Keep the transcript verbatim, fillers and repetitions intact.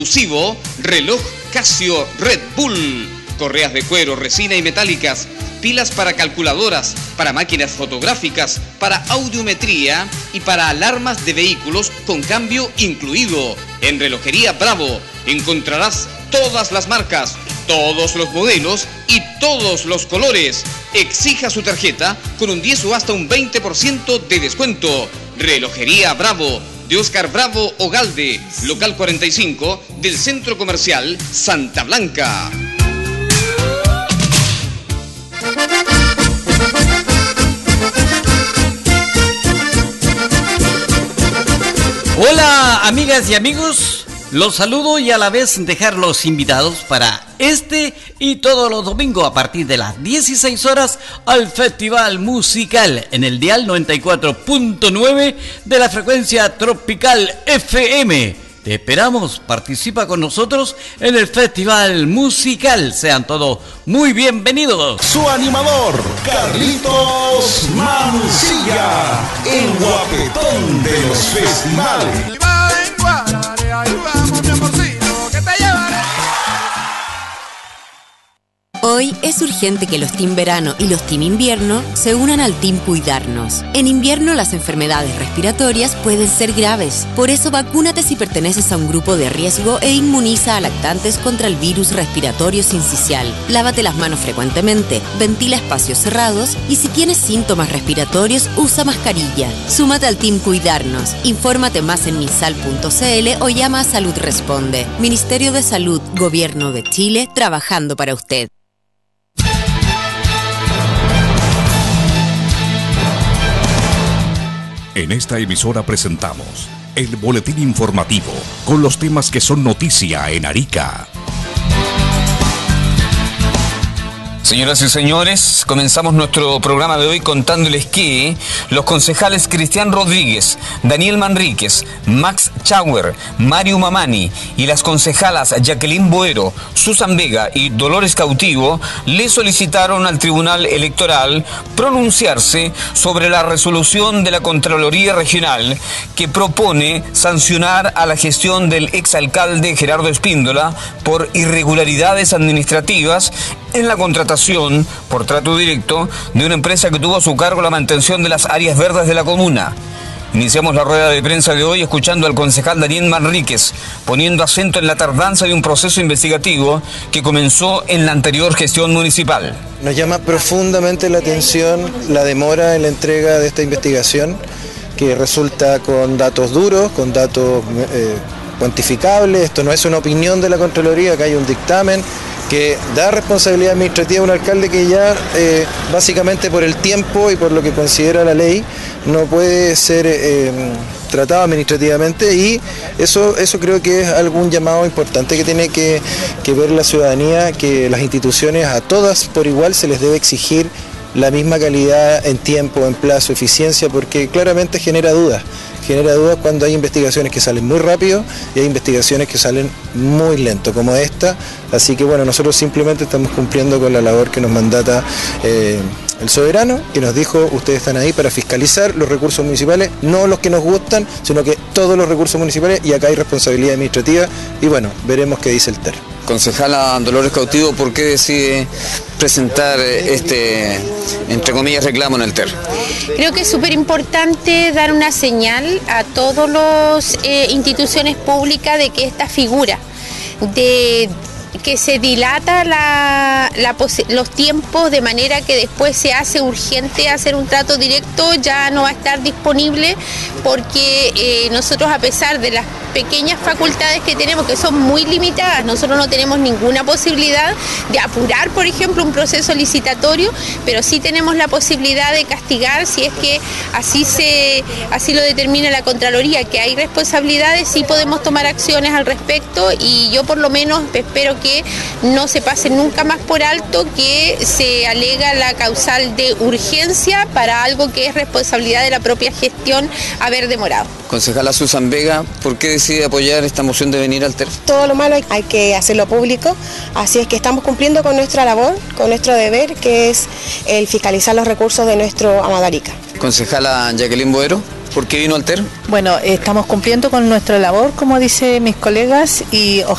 Exclusivo, reloj Casio Red Bull, correas de cuero, resina y metálicas, pilas para calculadoras, para máquinas fotográficas, para audiometría y para alarmas de vehículos con cambio incluido. En Relojería Bravo encontrarás todas las marcas, todos los modelos y todos los colores. Exija su tarjeta con un diez o hasta un veinte por ciento de descuento. Relojería Bravo, de Oscar Bravo Ogalde, local cuarenta y cinco del Centro Comercial Santa Blanca. Hola amigas y amigos, los saludo y a la vez dejarlos invitados para este y todos los domingos a partir de las dieciséis horas al Festival Musical en el dial noventa y cuatro punto nueve de la frecuencia Tropical F M. Te esperamos, participa con nosotros en el Festival Musical. Sean todos muy bienvenidos. Su animador, Carlitos Mancilla, el guapetón de los festivales. Hoy es urgente que los Team Verano y los Team Invierno se unan al Team Cuidarnos. En invierno las enfermedades respiratorias pueden ser graves. Por eso vacúnate si perteneces a un grupo de riesgo e inmuniza a lactantes contra el virus respiratorio sincicial. Lávate las manos frecuentemente, ventila espacios cerrados y si tienes síntomas respiratorios usa mascarilla. Súmate al Team Cuidarnos. Infórmate más en minsal punto c l o llama a Salud Responde. Ministerio de Salud, Gobierno de Chile, trabajando para usted. En esta emisora presentamos el boletín informativo con los temas que son noticia en Arica. Señoras y señores, comenzamos nuestro programa de hoy contándoles que los concejales Cristian Rodríguez, Daniel Manríquez, Max Chauer, Mario Mamani y las concejalas Jacqueline Boero, Susan Vega y Dolores Cautivo le solicitaron al Tribunal Electoral pronunciarse sobre la resolución de la Contraloría Regional que propone sancionar a la gestión del exalcalde Gerardo Espíndola por irregularidades administrativas en la contratación por trato directo de una empresa que tuvo a su cargo la mantención de las áreas verdes de la comuna. Iniciamos la rueda de prensa de hoy escuchando al concejal Daniel Manríquez, poniendo acento en la tardanza de un proceso investigativo que comenzó en la anterior gestión municipal. Nos llama profundamente la atención la demora en la entrega de esta investigación, que resulta con datos duros, con datos eh, cuantificables. Esto no es una opinión de la Contraloría, acá hay un dictamen que da responsabilidad administrativa a un alcalde que ya eh, básicamente por el tiempo y por lo que considera la ley no puede ser eh, tratado administrativamente, y eso, eso creo que es algún llamado importante que tiene que, que ver la ciudadanía, que las instituciones a todas por igual se les debe exigir la misma calidad en tiempo, en plazo, eficiencia, porque claramente genera dudas. Genera dudas cuando hay investigaciones que salen muy rápido y hay investigaciones que salen muy lento, como esta. Así que bueno, nosotros simplemente estamos cumpliendo con la labor que nos mandata eh, el soberano, que nos dijo: ustedes están ahí para fiscalizar los recursos municipales, no los que nos gustan, sino que todos los recursos municipales, y acá hay responsabilidad administrativa, y bueno, veremos qué dice el T E R. Concejala Dolores Cautivo, ¿por qué decide presentar este, entre comillas, reclamo en el T E R? Creo que es súper importante dar una señal a todas las eh, instituciones públicas de que esta figura de que se dilata la, la los tiempos de manera que después se hace urgente hacer un trato directo, ya no va a estar disponible, porque eh, nosotros, a pesar de las pequeñas facultades que tenemos, que son muy limitadas, nosotros no tenemos ninguna posibilidad de apurar, por ejemplo, un proceso licitatorio, pero sí tenemos la posibilidad de castigar si es que así se así lo determina la Contraloría, que hay responsabilidades, sí podemos tomar acciones al respecto, y yo por lo menos espero que no se pase nunca más por alto que se alega la causal de urgencia para algo que es responsabilidad de la propia gestión haber demorado. Concejala Susan Vega, ¿por qué decide apoyar esta moción de venir al T E R? Todo lo malo hay que hacerlo público, así es que estamos cumpliendo con nuestra labor, con nuestro deber, que es el fiscalizar los recursos de nuestro Amado Arica. Concejala Jacqueline Boero. ¿Por qué vino Alter? Bueno, estamos cumpliendo con nuestra labor, como dicen mis colegas, y